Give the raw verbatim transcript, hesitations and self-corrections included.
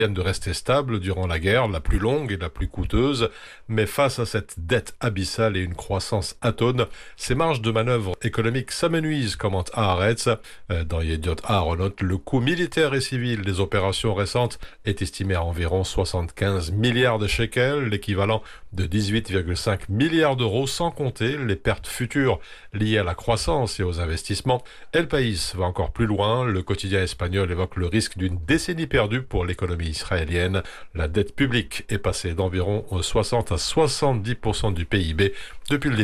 de rester stable durant la guerre, la plus longue et la plus coûteuse, mais face à cette dette abyssale et une croissance atone, ses marges de manœuvre économiques s'amenuisent, commente Haaretz. Euh, Dans Yediot Aharonot, le coût militaire et civil des opérations récentes est estimé à environ soixante-quinze milliards de shekels, l'équivalent de dix-huit virgule cinq milliards d'euros, sans compter les pertes futures liées à la croissance et aux investissements. El País va encore plus loin. Le quotidien espagnol évoque le risque d'une décennie perdue pour l'économie israélienne. La dette publique est passée d'environ soixante à soixante-dix pour cent du P I B depuis le début